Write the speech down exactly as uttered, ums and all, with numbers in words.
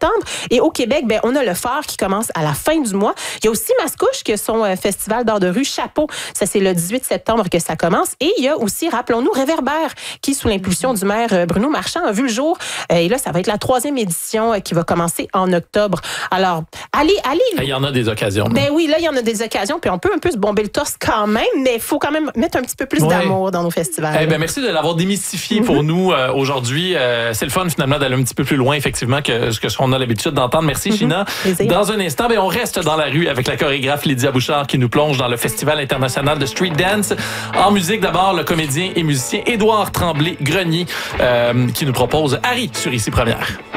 septembre. Et au Québec, ben, on a le Phare qui commence à la fin du mois. Il y a aussi Mascouche qui a son euh, festival d'art de rue Chapeau. Ça, c'est le dix-huit septembre que ça commence. Et il y a aussi, rappelons-nous, Réverbère qui, sous l'impulsion du maire euh, Bruno Marchand, a vu le jour. Euh, et là, ça va être la troisième édition euh, qui va commencer en octobre. Alors, allez, allez. Il y en a des occasions. Ben oui, là, il y en a des occasions. Puis on peut un peu se bomber le torse quand même, mais il faut quand même mettre un petit peu plus ouais. d'amour dans nos festivals. Eh ben, merci de l'avoir démystifié mm-hmm. pour nous euh, aujourd'hui. Euh, c'est le fun, finalement, d'aller un petit peu plus loin, effectivement, que, que ce qu'on a l'habitude d'entendre. Merci, mm-hmm. China. Plaisir. Dans un instant, ben, on reste dans la rue avec la chorégraphe Lydia Bouchard qui nous plonge dans le Festival international de street dance. En musique, d'abord, le comédien et musicien Édouard Tremblay-Grenier euh, qui nous propose Harry sur Ici Première.